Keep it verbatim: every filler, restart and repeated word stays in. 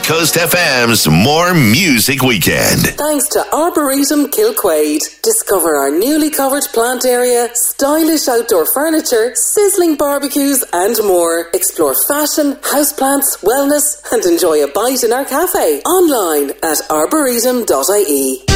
Coast F M's More Music Weekend. Thanks to Arboretum Kilquade. Discover our newly covered plant area, stylish outdoor furniture, sizzling barbecues and more. Explore fashion, houseplants, wellness and enjoy a bite in our cafe. Online at arboretum dot I E.